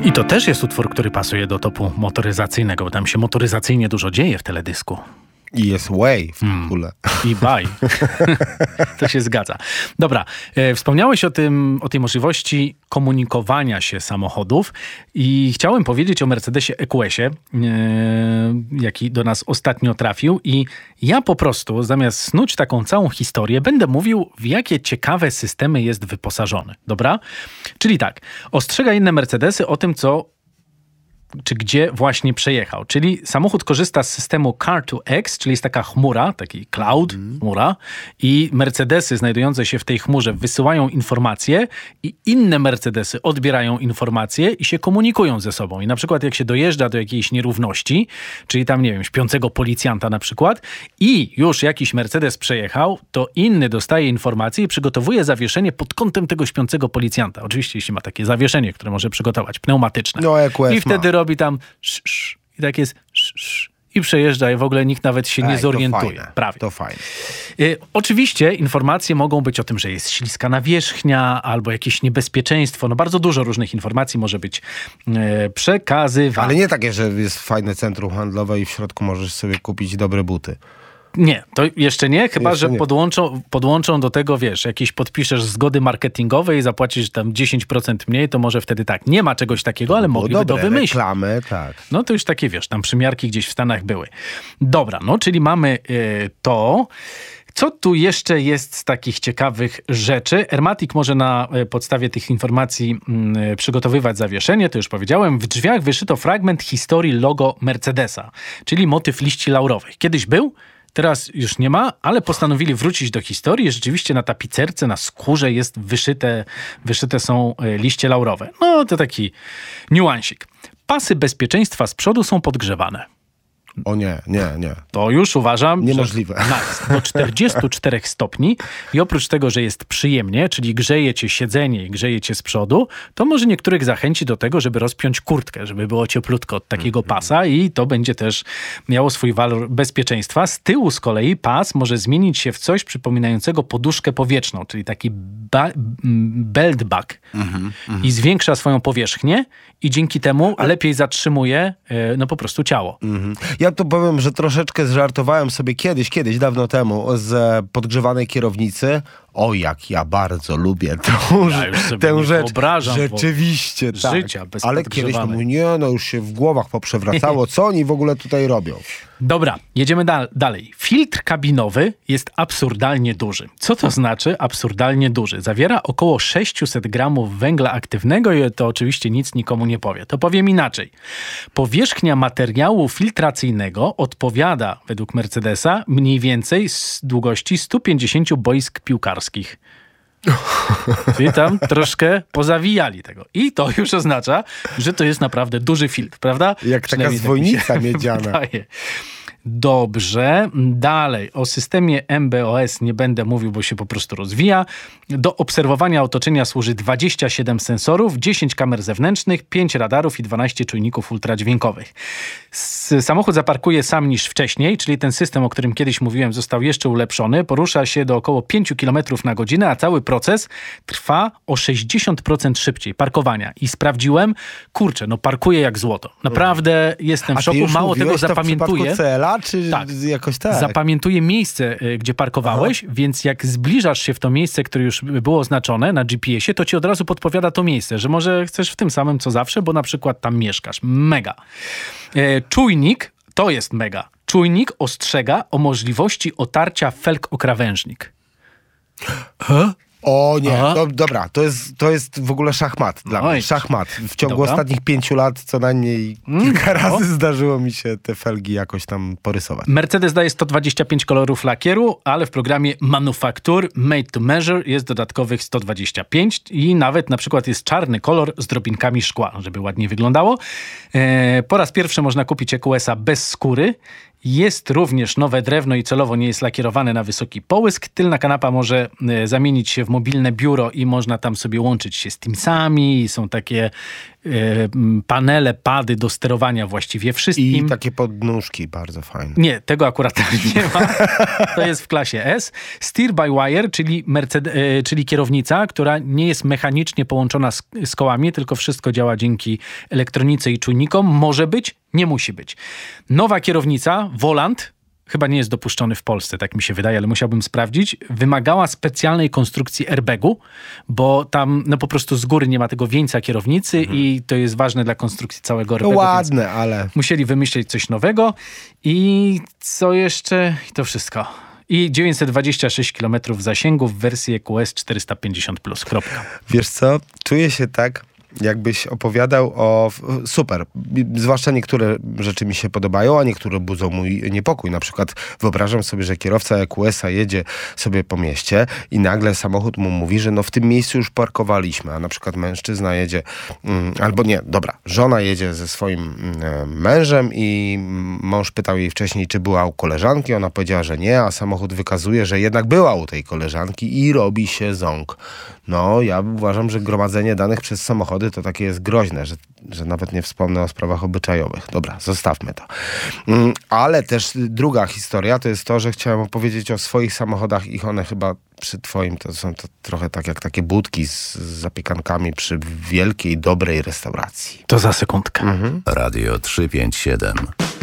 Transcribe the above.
I to też jest utwór, który pasuje do topu motoryzacyjnego, bo tam się motoryzacyjnie dużo dzieje w teledysku. I jest way w ogóle. I bye. To się zgadza. Dobra, wspomniałeś o tej możliwości komunikowania się samochodów i chciałem powiedzieć o Mercedesie EQS-ie, jaki do nas ostatnio trafił i ja po prostu zamiast snuć taką całą historię, będę mówił, w jakie ciekawe systemy jest wyposażony. Dobra? Czyli tak, ostrzega inne Mercedesy o tym, czy gdzie właśnie przejechał. Czyli samochód korzysta z systemu Car2X, czyli jest taka chmura, taki cloud, chmura i Mercedesy znajdujące się w tej chmurze wysyłają informacje i inne Mercedesy odbierają informacje i się komunikują ze sobą. I na przykład jak się dojeżdża do jakiejś nierówności, czyli tam, nie wiem, śpiącego policjanta na przykład i już jakiś Mercedes przejechał, to inny dostaje informacje i przygotowuje zawieszenie pod kątem tego śpiącego policjanta. Oczywiście, jeśli ma takie zawieszenie, które może przygotować, pneumatyczne. No, i wtedy robi tam i tak jest i przejeżdża i w ogóle nikt nawet się nie zorientuje. To fajne. Prawie. To fajne. Oczywiście informacje mogą być o tym, że jest śliska nawierzchnia albo jakieś niebezpieczeństwo. No bardzo dużo różnych informacji może być przekazywane. Ale nie takie, że jest fajne centrum handlowe i w środku możesz sobie kupić dobre buty. Nie, to jeszcze nie, chyba jeszcze że nie. podłączą do tego, wiesz, jakieś podpiszesz zgody marketingowe i zapłacisz tam 10% mniej, to może wtedy tak. Nie ma czegoś takiego, ale mogliby to wymyślić. Reklamy, tak. No to już takie, wiesz, tam przymiarki gdzieś w Stanach były. Dobra, no czyli mamy to. Co tu jeszcze jest z takich ciekawych rzeczy? Airmatic może na podstawie tych informacji przygotowywać zawieszenie, to już powiedziałem. W drzwiach wyszyto fragment historii logo Mercedesa, czyli motyw liści laurowych. Kiedyś był, teraz już nie ma, ale postanowili wrócić do historii. Rzeczywiście na tapicerce, na skórze jest wyszyte są liście laurowe. No to taki niuansik. Pasy bezpieczeństwa z przodu są podgrzewane. O nie. To już uważam, niemożliwe. Że do 44 stopni i oprócz tego, że jest przyjemnie, czyli grzeje cię siedzenie i grzeje cię z przodu, to może niektórych zachęci do tego, żeby rozpiąć kurtkę, żeby było cieplutko od takiego pasa i to będzie też miało swój walor bezpieczeństwa. Z tyłu z kolei pas może zmienić się w coś przypominającego poduszkę powietrzną, czyli taki belt bag i zwiększa swoją powierzchnię i dzięki temu lepiej zatrzymuje no po prostu ciało. Ja tu powiem, że troszeczkę zżartowałem sobie kiedyś, dawno temu z podgrzewanej kierownicy. O, jak ja bardzo lubię tę rzecz. Rzeczywiście, tak. Życia bez ale kiedyś to mówię, już się w głowach poprzewracało. Co oni w ogóle tutaj robią? Dobra, jedziemy dalej. Filtr kabinowy jest absurdalnie duży. Co to znaczy absurdalnie duży? Zawiera około 600 gramów węgla aktywnego i to oczywiście nic nikomu nie powie. To powiem inaczej. Powierzchnia materiału filtracyjnego odpowiada według Mercedesa mniej więcej z długości 150 boisk piłkarskich. Czyli tam troszkę pozawijali tego. I to już oznacza, że to jest naprawdę duży filtr, prawda? Jak taka zwojnica miedziana. Dobrze. Dalej. O systemie MBOS nie będę mówił, bo się po prostu rozwija. Do obserwowania otoczenia służy 27 sensorów, 10 kamer zewnętrznych, 5 radarów i 12 czujników ultradźwiękowych. Samochód zaparkuje sam niż wcześniej, czyli ten system, o którym kiedyś mówiłem, został jeszcze ulepszony. Porusza się do około 5 km na godzinę, a cały proces trwa o 60% szybciej parkowania. I sprawdziłem, parkuję jak złoto. Naprawdę jestem w szoku. Mało tego, zapamiętuję. Czy jakoś tak? Zapamiętuje miejsce, gdzie parkowałeś, więc jak zbliżasz się w to miejsce, które już było oznaczone na GPS-ie, to ci od razu podpowiada to miejsce, że może chcesz w tym samym co zawsze, bo na przykład tam mieszkasz. Mega. Czujnik, to jest mega. Czujnik ostrzega o możliwości otarcia felg o krawężnik. O nie, dobra, to jest w ogóle szachmat dla mnie. Szachmat. W ciągu ostatnich 5 lat co najmniej kilka razy zdarzyło mi się te felgi jakoś tam porysować. Mercedes daje 125 kolorów lakieru, ale w programie Manufacture Made to Measure jest dodatkowych 125 i nawet na przykład jest czarny kolor z drobinkami szkła, żeby ładnie wyglądało. Po raz pierwszy można kupić EQS-a bez skóry Jest również nowe drewno i celowo nie jest lakierowane na wysoki połysk. Tylna kanapa może zamienić się w mobilne biuro i można tam sobie łączyć się z Teamsami. Są takie panele, pady do sterowania właściwie wszystkim. I takie podnóżki bardzo fajne. Nie, tego akurat nie ma. To jest w klasie S. Steer by wire, czyli kierownica, która nie jest mechanicznie połączona z kołami, tylko wszystko działa dzięki elektronice i czujnikom. Może być, nie musi być. Nowa kierownica, Volant, chyba nie jest dopuszczony w Polsce, tak mi się wydaje, ale musiałbym sprawdzić, wymagała specjalnej konstrukcji airbagu, bo tam po prostu z góry nie ma tego wieńca kierownicy i to jest ważne dla konstrukcji całego airbagu. No ładne, ale... Musieli wymyślić coś nowego i co jeszcze? I to wszystko. I 926 km zasięgu w wersji EQS 450+. Kropka. Wiesz co? Czuję się tak, jakbyś opowiadał o... Super. Zwłaszcza niektóre rzeczy mi się podobają, a niektóre budzą mój niepokój. Na przykład wyobrażam sobie, że kierowca EQS-a jedzie sobie po mieście i nagle samochód mu mówi, że no w tym miejscu już parkowaliśmy, a na przykład mężczyzna jedzie... albo nie, dobra, żona jedzie ze swoim mężem i mąż pytał jej wcześniej, czy była u koleżanki. Ona powiedziała, że nie, a samochód wykazuje, że jednak była u tej koleżanki i robi się ząg. No, ja uważam, że gromadzenie danych przez samochody to takie jest groźne, że nawet nie wspomnę o sprawach obyczajowych. Dobra, zostawmy to. Ale też druga historia to jest to, że chciałem opowiedzieć o swoich samochodach i one chyba przy twoim to są to trochę tak jak takie budki z zapiekankami przy wielkiej, dobrej restauracji. To za sekundkę. Radio 357.